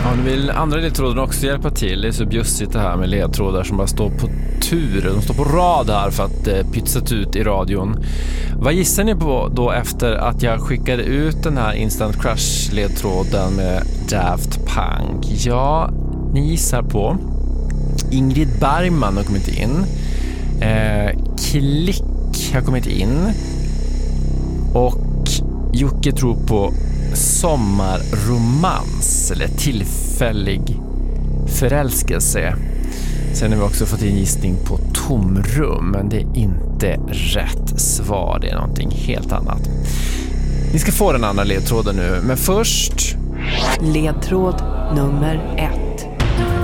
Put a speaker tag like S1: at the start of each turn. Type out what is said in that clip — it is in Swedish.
S1: nu vill andra ledtråden också hjälpa till. Det är så bjussigt det här med ledtrådar som bara står på tur. De står på rad här för att pytsat ut i radion. Vad gissar ni på då efter att jag skickade ut den här Instant Crush-ledtråden med Daft Punk? Ja, ni gissar på Ingrid Bergman har kommit in. Klick har kommit in. Och Jocke tror på sommarromans eller tillfällig förälskelse. Sen har vi också fått en gissning på tomrum, men det är inte rätt svar. Det är någonting helt annat. Ni ska få den andra ledtråden nu, men först...
S2: Ledtråd nummer 1.